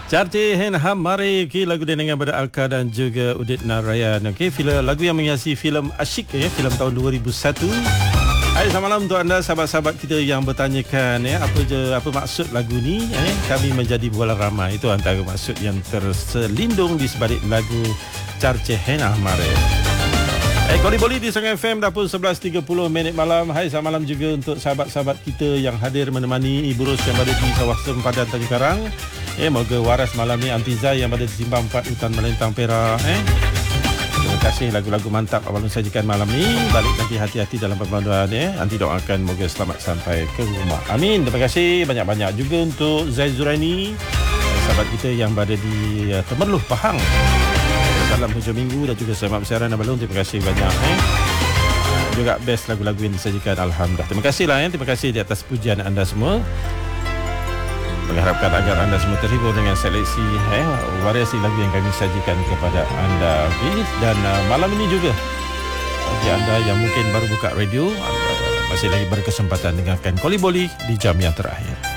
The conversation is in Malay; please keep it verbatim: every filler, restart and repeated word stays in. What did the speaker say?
Carti Hen Hamari, okay, lagu dia dengan pada Alka dan juga Udit Narayan. Okey, filem lagu yang menghiasi filem Asyik ya, filem tahun dua ribu satu. Hai, selamat malam untuk anda sahabat-sahabat kita yang bertanyakan ya, apa je apa maksud lagu ni eh? Kami menjadi bola ramai, itu antara maksud yang terselindung di sebalik lagu Carti Hen Hamari. Eh, Koli Boli di Sungai F M, dapur sebelas tiga puluh minit malam. Hai, selamat malam juga untuk sahabat-sahabat kita yang hadir menemani Ibu Ros yang berada di Sawah Sempadan Tanjung Karang. Eh, moga waras malam ni Antizai yang berada di Simpang empat Hutan Melintang Perak. Eh, terima kasih lagu-lagu mantap abang sajikan malam ni. Balik nanti hati-hati dalam pemanduan ya. Nanti doakan moga selamat sampai ke rumah. Amin. Terima kasih banyak-banyak juga untuk Zai Zuraini, sahabat kita yang berada di uh, Temerloh Pahang. Salam hujung minggu dan juga selamat bersiaran Abang Long. Terima kasih banyak eh. Juga best lagu-lagu yang disajikan, alhamdulillah. Terima kasihlah eh. Terima kasih di atas pujian anda semua. Mengharapkan agar anda semua terhibur dengan seleksi eh, variasi lagu yang kami sajikan kepada anda. Okay? Dan uh, malam ini juga bagi anda yang mungkin baru buka radio, anda masih lagi berkesempatan dengarkan Koli Boli di jam yang terakhir.